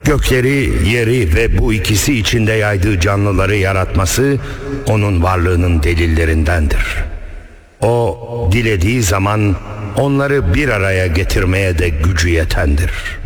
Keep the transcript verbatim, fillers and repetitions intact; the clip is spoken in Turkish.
Gökleri, yeri ve bu ikisi içinde yaydığı canlıları yaratması onun varlığının delillerindendir. O dilediği zaman onları bir araya getirmeye de gücü yetendir.